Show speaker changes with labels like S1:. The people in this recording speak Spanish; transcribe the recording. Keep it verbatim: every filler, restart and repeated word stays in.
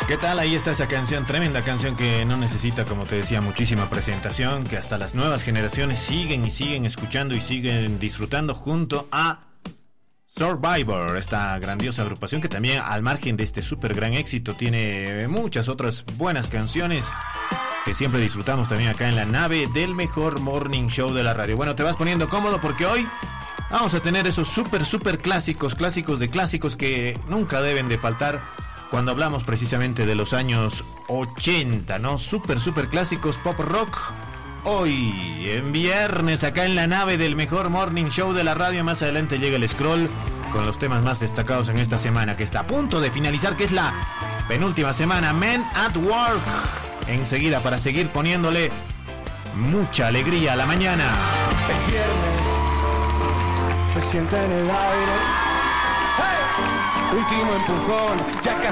S1: ¿Qué tal? Ahí está esa canción, tremenda canción que no necesita, como te decía, muchísima presentación, que hasta las nuevas generaciones siguen y siguen escuchando y siguen disfrutando junto a Survivor, esta grandiosa agrupación que también, al margen de este súper gran éxito, tiene muchas otras buenas canciones que siempre disfrutamos también acá en la nave del mejor morning show de la radio. Bueno, te vas poniendo cómodo porque hoy vamos a tener esos súper, súper clásicos, clásicos de clásicos que nunca deben de faltar cuando hablamos precisamente de los años ochenta, ¿no? Súper, súper clásicos pop rock. Hoy, en viernes, acá en la nave del mejor morning show de la radio. Más adelante llega el scroll con los temas más destacados en esta semana, que está a punto de finalizar, que es la penúltima semana. Men at Work. Enseguida, para seguir poniéndole mucha alegría a la mañana.
S2: Es viernes, se siente en el aire. ¡Hey! Último empujón, ya casi